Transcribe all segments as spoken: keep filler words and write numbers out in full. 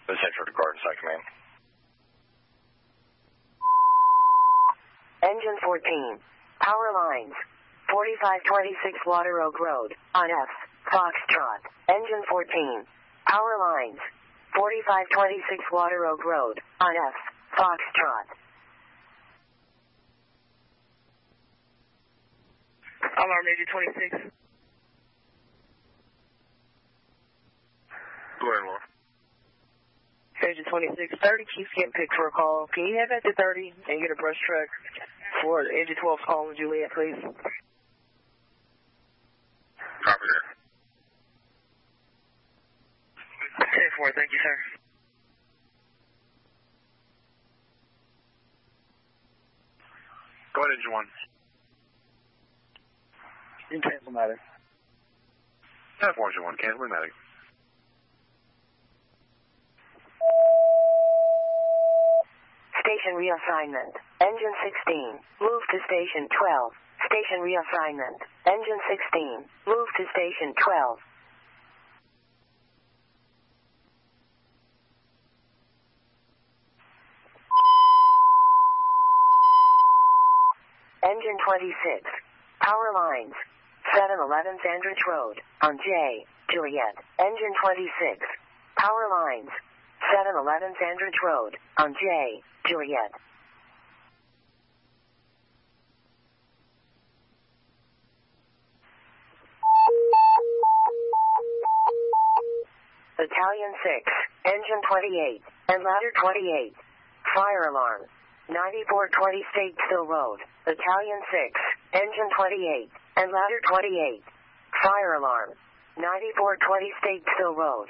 This is Central to Garden Side Command. Engine fourteen. Power lines. forty-five twenty-six Water Oak Road, on F, Foxtrot. Engine fourteen. Power lines. forty-five twenty-six Water Oak Road, on F, Foxtrot. Alarm Agent twenty-six. Go ahead, Laura. Agent twenty-six, thirty keeps getting picked for a call. Can you head back to thirty and get a brush truck for Agent twelve's call in Juliet, please? Copy that. ten four, thank you, sir. Go ahead, Engine one. In cancel matter. ten four, Engine one, cancel matter. Station reassignment. Engine sixteen. Move to Station twelve. Station reassignment. Engine sixteen. Move to Station twelve. Engine twenty-six. Power lines. seven eleven Sandridge Road, on J, Juliet. Engine twenty-six. Power lines. seven eleven Sandridge Road, on J, Juliet. Battalion six, Engine twenty-eight, and Ladder twenty-eight. Fire alarm. ninety-four twenty Statesville Road, Battalion six, Engine twenty-eight, and Ladder twenty-eight. Fire alarm. ninety-four twenty Statesville Road.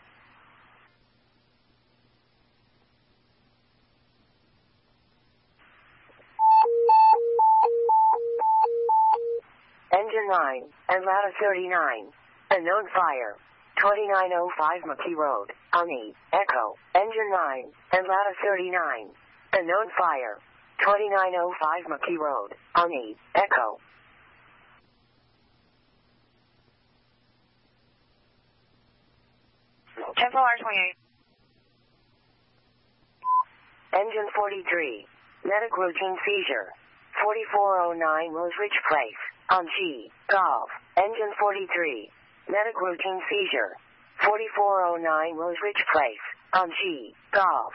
Engine nine, and Ladder thirty-nine. Unknown fire. twenty-nine oh five McKee Road, Ani, Echo. Engine nine, and Ladder thirty-nine. Unknown fire. twenty-nine oh five McKee Road, Ani, Echo. ten four twenty-eight. Engine forty-three. Medic routine seizure. forty-four oh nine Rose Ridge Place, on G, Golf. Engine forty-three. Medic routine seizure. forty-four oh nine Rose Ridge Place, on G, Golf.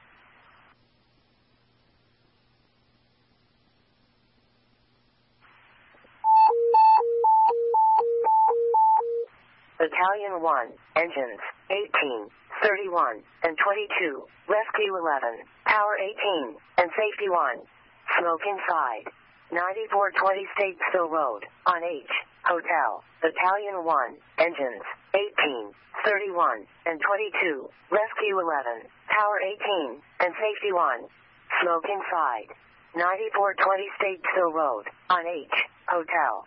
Battalion one, engines eighteen, thirty-one, and twenty-two, rescue eleven, power eighteen, and safety one. Smoke inside. ninety-four twenty Statesville Road, on H, Hotel. Battalion one, engines eighteen, thirty-one, and twenty-two, rescue eleven, power eighteen, and safety one. Smoke inside. ninety-four twenty Statesville Road, on H, Hotel.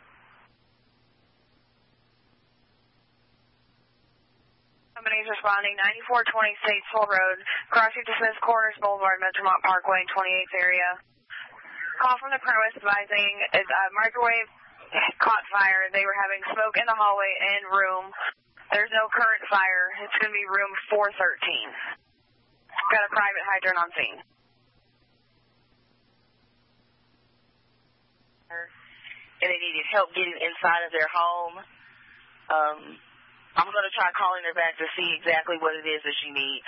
Companies responding, ninety-four twenty Statesville Road, crossing to Smith Corners Boulevard, Metromont Parkway, twenty-eighth area. Call from the premise advising is a microwave caught fire. They were having smoke in the hallway and room. There's no current fire. It's going to be room four thirteen. Got a private hydrant on scene. And they needed help getting inside of their home. Um... I'm going to try calling her back to see exactly what it is that she needs.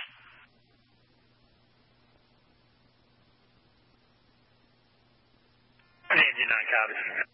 Engine nine, copy.